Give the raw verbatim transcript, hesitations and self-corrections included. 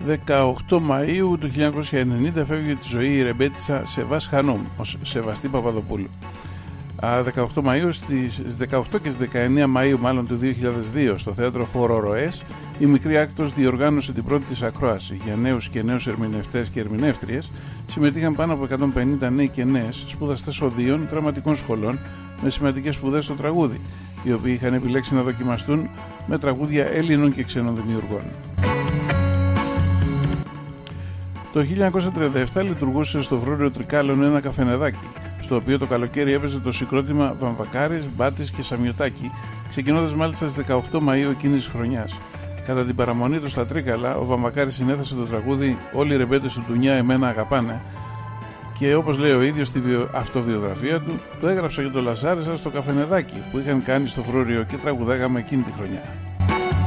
δεκαοκτώ Μαΐου του χίλια εννιακόσια ενενήντα φεύγει τη ζωή η ρεμπέτισσα Σεβάς Χανούμ, ως Σεβαστή Παπαδοπούλου. δεκαοκτώ Μαΐου, στις δεκαοκτώ και στις δεκαεννέα Μαΐου μάλλον του δύο χιλιάδες δύο στο θέατρο Χώρο Ροές, η Μικρή Άκτος διοργάνωσε την πρώτη της ακρόαση για νέους και νέους ερμηνευτές και ερμηνεύτριες. Συμμετείχαν πάνω από εκατόν πενήντα νέοι και νέες σπουδαστές οδείων δραματικών σχολών με σημαντικές σπουδές στο τραγούδι, οι οποίοι είχαν επιλέξει να δοκιμαστούν με τραγούδια Έλληνων και ξένων δημιουργών. Το χίλια εννιακόσια τριάντα επτά λειτουργούσε στο Βρόριο Τρικάλων ένα καφενεδάκι, στο οποίο το καλοκαίρι έπαιζε το συγκρότημα Βαμβακάρης, Μπάτης και Σαμιωτάκη, ξεκινώντας μάλιστα στις δεκαοκτώ Μαΐου εκείνης της χρονιάς. Κατά την παραμονή του στα Τρίκαλα, ο Βαμβακάρης συνέθεσε το τραγούδι «Όλοι οι ρεμπέτες του Ντουνιά εμένα αγαπάνε» και όπως λέει ο ίδιος στη αυτοβιογραφία του, το έγραψα για το Λαζάρισα στο καφενεδάκι που είχαν κάνει στο Βρόριο και τραγουδάγαμε εκείνη τη χρονιά.